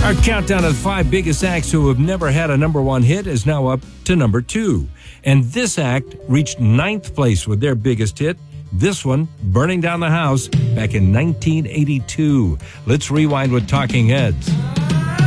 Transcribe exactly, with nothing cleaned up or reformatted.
Our countdown of the five biggest acts who have never had a number one hit is now up to number two. And this act reached ninth place with their biggest hit. This one, Burning Down the House, back in nineteen eighty-two. Let's rewind with Talking Heads.